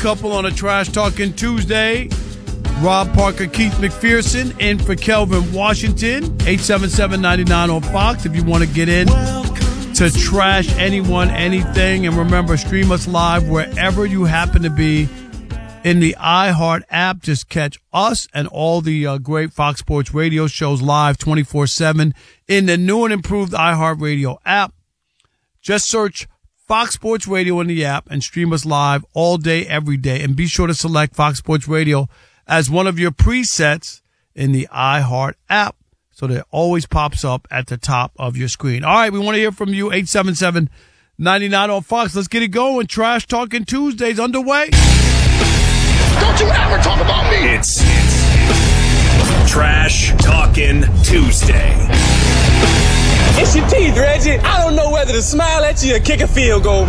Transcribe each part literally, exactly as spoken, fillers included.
Couple on a Trash Talking Tuesday. Rob Parker, Keith McPherson, in for Kelvin Washington. eight seven seven, nine nine on Fox if you want to get in to trash anyone, anything. And remember, stream us live wherever you happen to be in the iHeart app. Just catch us and all the uh, great Fox Sports Radio shows live twenty-four seven in the new and improved iHeart Radio app. Just search Fox Sports Radio in the app and stream us live all day, every day. And be sure to select Fox Sports Radio as one of your presets in the iHeart app so that it always pops up at the top of your screen. All right, we want to hear from you. eight seven seven, nine nine on Fox. Let's get it going. Trash Talking Tuesday's underway. Don't you ever talk about me. It's, it's Trash Talking Tuesday. It's your teeth, Reggie. I don't know whether to smile at you or kick a field goal,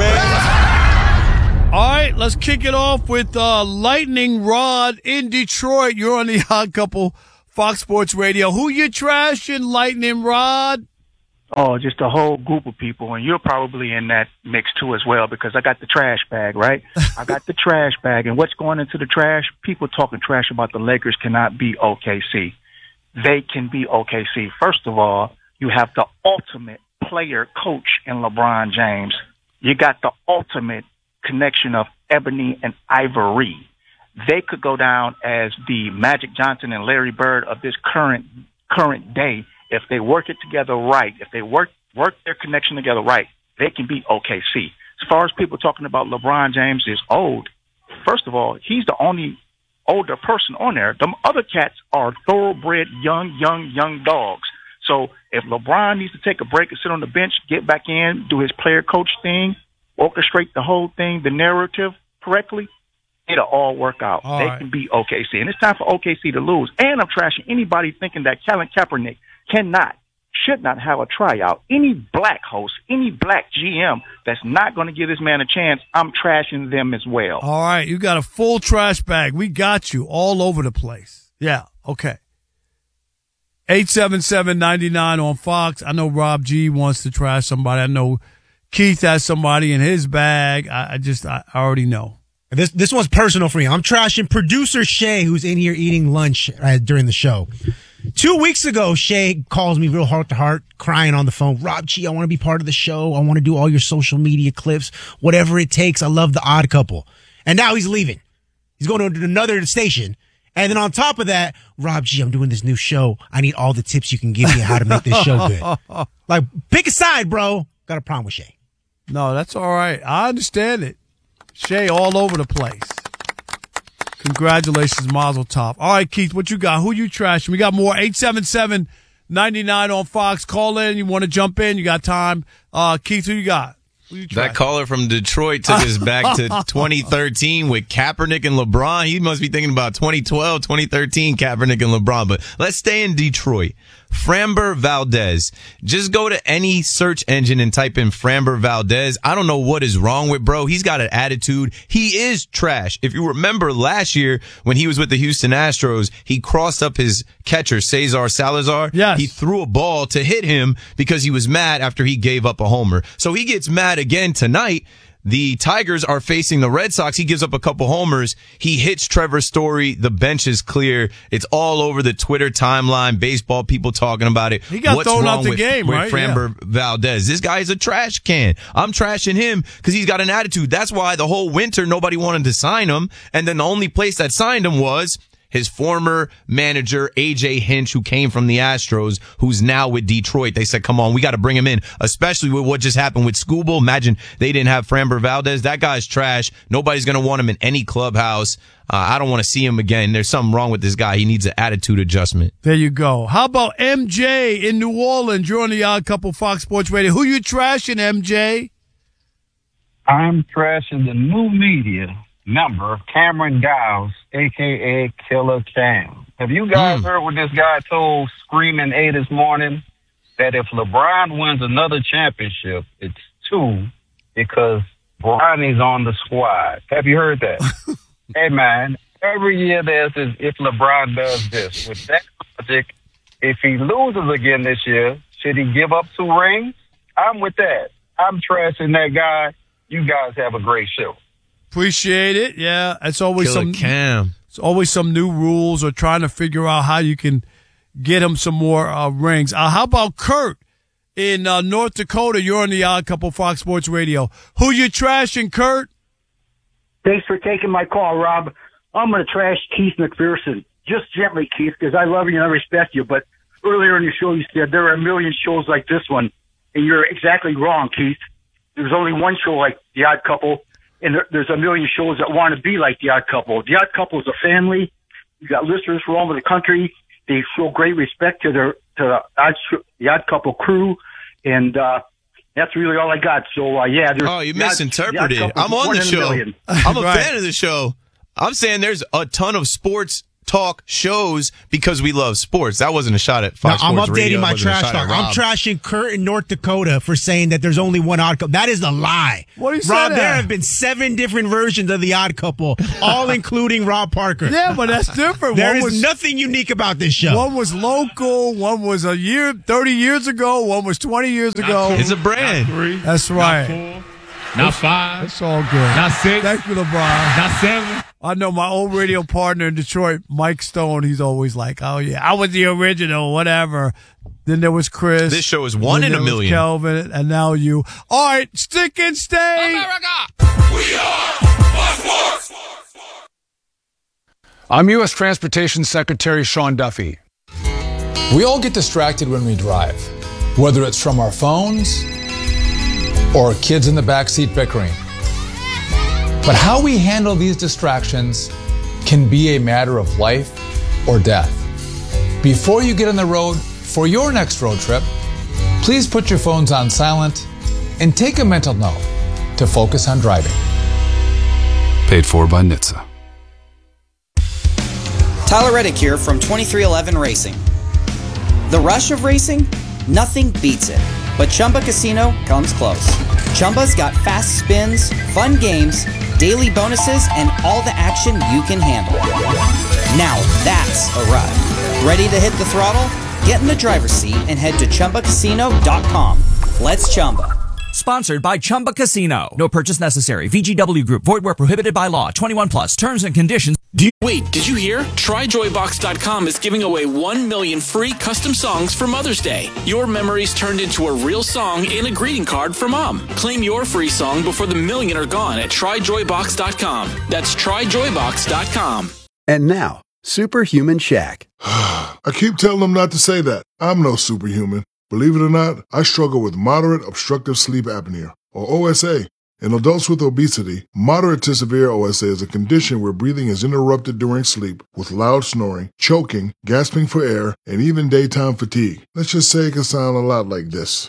man. All right, let's kick it off with uh, Lightning Rod in Detroit. You're on the Odd Couple Fox Sports Radio. Who you trashing, Lightning Rod? Oh, just a whole group of people, and you're probably in that mix too as well because I got the trash bag, right? I got the trash bag, and what's going into the trash? People talking trash about the Lakers cannot be O K C. They can be O K C. First of all, you have the ultimate player coach in LeBron James. You got the ultimate connection of ebony and ivory. They could go down as the Magic Johnson and Larry Bird of this current current day. If they work it together right, if they work work their connection together right, they can beat O K C. As far as people talking about LeBron James is old, first of all, he's the only older person on there. The other cats are thoroughbred young, young, young dogs. So if LeBron needs to take a break and sit on the bench, get back in, do his player coach thing, orchestrate the whole thing, the narrative correctly, it'll all work out. All they right. can beat O K C. And it's time for O K C to lose. And I'm trashing anybody thinking that Colin Kaepernick cannot, should not have a tryout. Any black host, any black G M that's not going to give this man a chance, I'm trashing them as well. All right, you got a full trash bag. We got you all over the place. Yeah, okay. eight seven seven, nine nine on Fox. I know Rob G wants to trash somebody. I know Keith has somebody in his bag. I, I just, I already know. This this one's personal for you. I'm trashing producer Shay, who's in here eating lunch uh, during the show. Two weeks ago, Shay calls me real heart to heart, crying on the phone. Rob G, I want to be part of the show. I want to do all your social media clips, whatever it takes. I love the Odd Couple. And now he's leaving. He's going to another station. And then on top of that, Rob G, I'm doing this new show. I need all the tips you can give me how to make this show good. Like, pick a side, bro. Got a problem with Shay. No, that's all right. I understand it. Shay all over the place. Congratulations, Mazel Tov. All right, Keith, what you got? Who you trashing? We got more. eight seven seven, nine nine on Fox. Call in. You want to jump in? You got time. Uh, Keith, who you got? Who you That caller from Detroit took us back to twenty thirteen with Kaepernick and LeBron. He must be thinking about twenty twelve, twenty thirteen Kaepernick and LeBron. But let's stay in Detroit. Framber Valdez. Just go to any search engine and type in Framber Valdez. I don't know what is wrong with bro. He's got an attitude. He is trash. If you remember last year when he was with the Houston Astros, he crossed up his catcher, Cesar Salazar. Yes. He threw a ball to hit him because he was mad after he gave up a homer. So he gets mad again tonight. The Tigers are facing the Red Sox. He gives up a couple homers. He hits Trevor Story. The bench is clear. It's all over the Twitter timeline. Baseball people talking about it. He got What's thrown wrong out the with, game, with right? Framber Yeah. Valdez? This guy is a trash can. I'm trashing him because he's got an attitude. That's why the whole winter nobody wanted to sign him. And then the only place that signed him was his former manager, A J Hinch, who came from the Astros, who's now with Detroit. They said, come on, we got to bring him in, especially with what just happened with Skubal. Imagine they didn't have Framber Valdez. That guy's trash. Nobody's going to want him in any clubhouse. Uh, I don't want to see him again. There's something wrong with this guy. He needs an attitude adjustment. There you go. How about M J in New Orleans? You're on the Odd Couple Fox Sports Radio. Who you trashing, M J? I'm trashing the new media member, Cameron Giles, a k a. Killer Cam. Have you guys mm. heard what this guy told Screaming A this morning? That if LeBron wins another championship, it's two because Bronny's on the squad. Have you heard that? Hey, man, every year there's this, if LeBron does this. With that logic, if he loses again this year, should he give up two rings? I'm with that. I'm trashing that guy. You guys have a great show. Appreciate it. Yeah, it's always Killer some Cam. It's always some new rules or trying to figure out how you can get him some more uh, rings. Uh, how about Kurt in uh, North Dakota? You're on the Odd Couple Fox Sports Radio. Who you trashing, Kurt? Thanks for taking my call, Rob. I'm going to trash Keith McPherson. Just gently, Keith, because I love you and I respect you. But earlier in the show, you said there are a million shows like this one, and you're exactly wrong, Keith. There's only one show like The Odd Couple, and there, there's a million shows that want to be like The Odd Couple. The Odd Couple is a family. You got listeners from all over the country. They show great respect to their to the Odd, the Odd Couple crew, and uh, that's really all I got. So uh, yeah, oh, you misinterpreted. Odd, I'm on the show. I'm a right. fan of the show. I'm saying there's a ton of sports talk shows because we love sports. That wasn't a shot at Fox no, I'm Sports updating Radio. my trash talk. I'm trashing Kurt in North Dakota for saying that there's only one Odd Couple. That is a lie. What are you Rob, saying? there have been seven different versions of the Odd Couple, all including Rob Parker. Yeah, but that's different. There one is was, nothing unique about this show. One was local. One was a year, thirty years ago. One was twenty years ago. It's a brand. Not three, that's right. Not four, not five. That's all good. Not six. Thanks for the LeBron. Not seven. I know my old radio partner in Detroit, Mike Stone, he's always like, oh, yeah, I was the original, whatever. Then there was Chris. This show is one in a million. Kelvin, and now you. All right, stick and stay. America! We are Fox Sports! I'm U S Transportation Secretary Sean Duffy. We all get distracted when we drive, whether it's from our phones or kids in the backseat bickering. But how we handle these distractions can be a matter of life or death. Before you get on the road for your next road trip, please put your phones on silent and take a mental note to focus on driving. Paid for by N H T S A. Tyler Reddick here from twenty-three eleven Racing. The rush of racing? Nothing beats it. But Chumba Casino comes close. Chumba's got fast spins, fun games, daily bonuses, and all the action you can handle. Now that's a ride. Ready to hit the throttle? Get in the driver's seat and head to Chumba Casino dot com. Let's Chumba. Sponsored by Chumba Casino. No purchase necessary. V G W Group. Void where prohibited by law. twenty-one plus. Terms and conditions. Do you, wait, did you hear? Try Joy Box dot com is giving away one million free custom songs for Mother's Day. Your memories turned into a real song and a greeting card for Mom. Claim your free song before the million are gone at Try Joy Box dot com. That's Try Joy Box dot com. And now, Superhuman Shaq. I keep telling them not to say that. I'm no superhuman. Believe it or not, I struggle with moderate obstructive sleep apnea, or O S A. In adults with obesity, moderate to severe O S A is a condition where breathing is interrupted during sleep with loud snoring, choking, gasping for air, and even daytime fatigue. Let's just say it can sound a lot like this.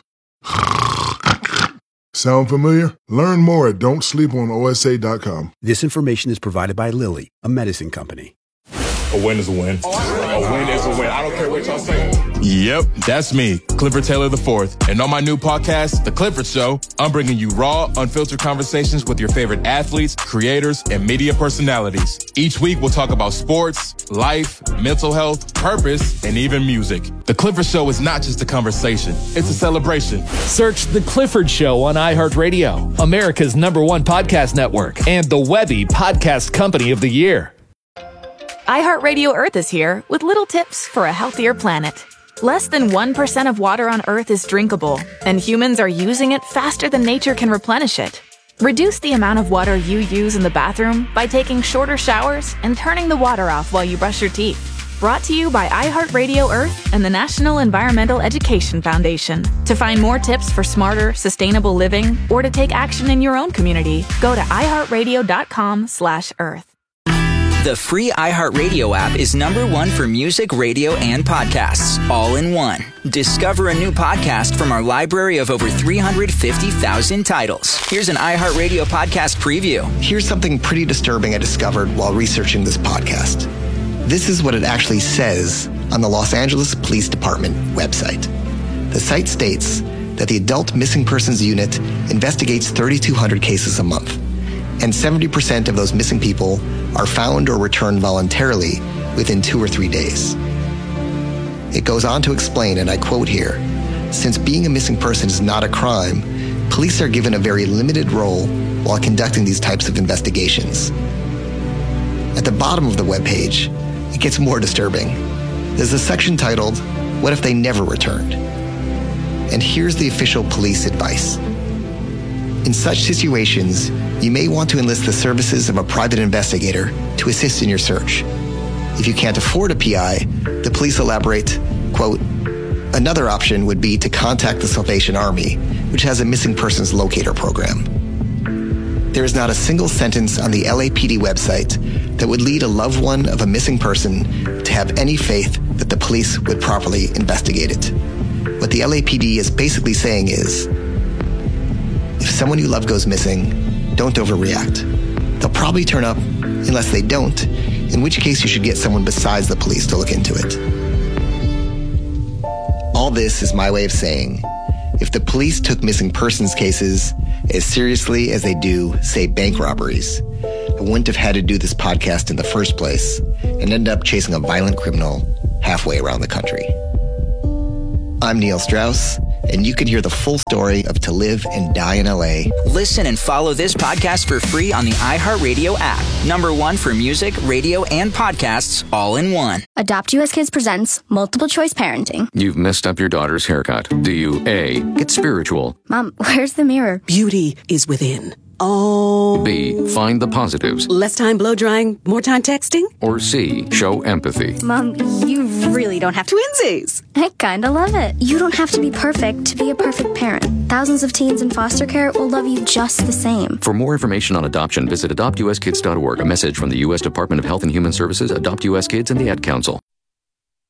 Sound familiar? Learn more at don't sleep on O S A dot com. This information is provided by Lilly, a medicine company. A win is a win. A win is a win. I don't care what y'all say. Yep, that's me, Clifford Taylor the fourth. And on my new podcast, The Clifford Show, I'm bringing you raw, unfiltered conversations with your favorite athletes, creators, and media personalities. Each week, we'll talk about sports, life, mental health, purpose, and even music. The Clifford Show is not just a conversation. It's a celebration. Search The Clifford Show on iHeartRadio, America's number one podcast network, and the Webby Podcast Company of the Year. iHeartRadio Earth is here with little tips for a healthier planet. Less than one percent of water on Earth is drinkable, and humans are using it faster than nature can replenish it. Reduce the amount of water you use in the bathroom by taking shorter showers and turning the water off while you brush your teeth. Brought to you by iHeartRadio Earth and the National Environmental Education Foundation. To find more tips for smarter, sustainable living, or to take action in your own community, go to iHeartRadio.com slash Earth. The free iHeartRadio app is number one for music, radio, and podcasts, all in one. Discover a new podcast from our library of over three hundred fifty thousand titles. Here's an iHeartRadio podcast preview. Here's something pretty disturbing I discovered while researching this podcast. This is what it actually says on the Los Angeles Police Department website. The site states that the Adult Missing Persons Unit investigates thirty-two hundred cases a month, and seventy percent of those missing people are found or returned voluntarily within two or three days. It goes on to explain, and I quote here, since being a missing person is not a crime, police are given a very limited role while conducting these types of investigations. At the bottom of the webpage, it gets more disturbing. There's a section titled, "What if they never returned?" And here's the official police advice. In such situations, you may want to enlist the services of a private investigator to assist in your search. If you can't afford a P I, the police elaborate, quote, "Another option would be to contact the Salvation Army, which has a missing persons locator program." There is not a single sentence on the L A P D website that would lead a loved one of a missing person to have any faith that the police would properly investigate it. What the L A P D is basically saying is, if someone you love goes missing, don't overreact. They'll probably turn up unless they don't, in which case you should get someone besides the police to look into it. All this is my way of saying, if the police took missing persons cases as seriously as they do, say, bank robberies, I wouldn't have had to do this podcast in the first place and end up chasing a violent criminal halfway around the country. I'm Neil Strauss, and you can hear the full story of To Live and Die in L A. Listen and follow this podcast for free on the iHeartRadio app. Number one for music, radio, and podcasts all in one. Adopt U S Kids presents Multiple Choice Parenting. You've messed up your daughter's haircut. Do you A, get spiritual? Mom, where's the mirror? Beauty is within. Oh. B, find the positives? Less time blow drying, more time texting? Or C, show empathy? Mom, you really don't have to. Twinsies! I kinda love it. You don't have to be perfect to be a perfect parent. Thousands of teens in foster care will love you just the same. For more information on adoption, visit adopt u s kids dot org. A message from the U S Department of Health and Human Services, Adopt U S Kids, and the Ad Council.